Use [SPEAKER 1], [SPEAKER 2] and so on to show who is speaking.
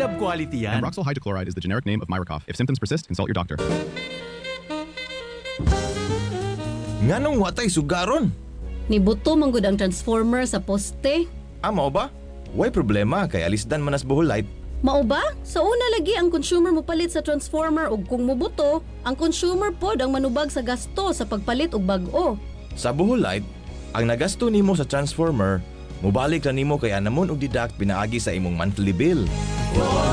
[SPEAKER 1] lab quality yan.
[SPEAKER 2] Amroxol hydrochloride is the generic name of Myracoff. If symptoms persist, consult your doctor.
[SPEAKER 3] Nganong watay sugaron?
[SPEAKER 4] Nibuto manggod ang transformer sa poste.
[SPEAKER 3] Mao ba? Way problema kay alisdan manas buhulay.
[SPEAKER 4] Mao ba? Sa una lagi ang consumer mopalit sa transformer ug kung mubuto, ang consumer pod ang manubag sa gasto sa pagpalit og bag-o.
[SPEAKER 3] Sa buhulay, ang nagasto nimo sa transformer, mubalik na nimo kay anamon og deduct pinaagi sa imong monthly bill.